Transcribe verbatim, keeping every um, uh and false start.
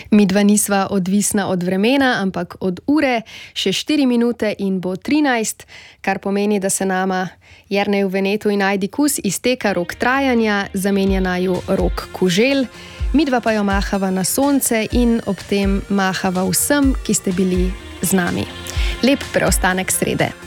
Midva nisva odvisna od vremena, ampak od ure, še štiri minute in bo trinajst, kar pomeni, da se nama Jerneju Venetu in Ajdi Kus izteka rok trajanja, zamenja naju rok kužel, midva pa jo mahava na sonce in ob tem mahava vsem, ki ste bili z nami. Lep preostanek srede.